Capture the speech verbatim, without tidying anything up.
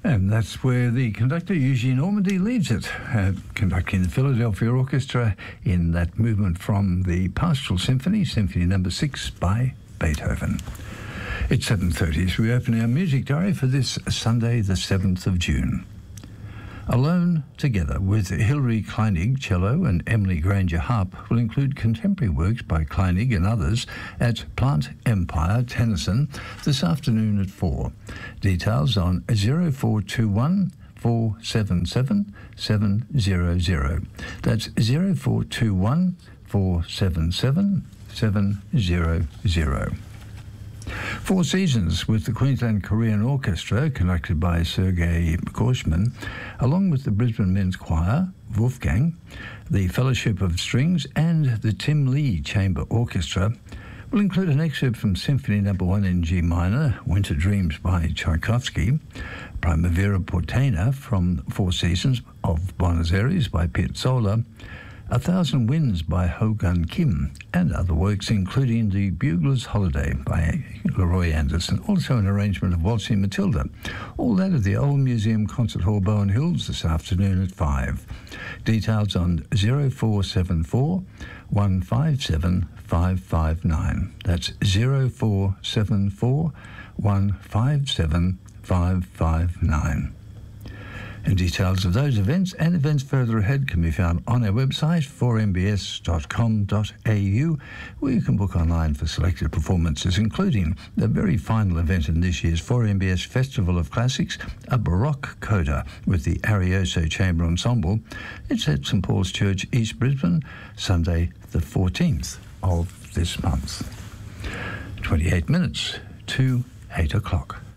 And that's where the conductor, Eugene Normandy, leads it, uh, conducting the Philadelphia Orchestra in that movement from the Pastoral Symphony, Symphony Number Six by Beethoven. It's seven thirty as we open our music diary for this Sunday, the seventh of June. Alone Together with Hilary Kleinig, cello, and Emily Granger, harp, will include contemporary works by Kleinig and others at Plant Empire, Tennyson, this afternoon at four. Details on zero four two one, four seven seven, seven zero zero. That's zero four two one, four seven seven, seven zero zero. Four Seasons with the Queensland Korean Orchestra, conducted by Sergei Korshman, along with the Brisbane Men's Choir, Wolfgang, the Fellowship of Strings, and the Tim Lee Chamber Orchestra, will include an excerpt from Symphony Number One in G minor, Winter Dreams by Tchaikovsky, Primavera Porteña from Four Seasons of Buenos Aires by Piazzolla, A Thousand Winds by Ho Gun Kim, and other works including The Bugler's Holiday by Leroy Anderson, also an arrangement of Waltzing Matilda. All that at the Old Museum Concert Hall, Bowen Hills, this afternoon at five. Details on zero four seven four, one five seven, five five nine. That's zero four seven four, one five seven, five five nine. And details of those events and events further ahead can be found on our website, four m b s dot com dot a u, where you can book online for selected performances, including the very final event in this year's four M B S Festival of Classics, a Baroque coda with the Arioso Chamber Ensemble. It's at St Paul's Church, East Brisbane, Sunday the fourteenth of this month. twenty-eight minutes to eight o'clock.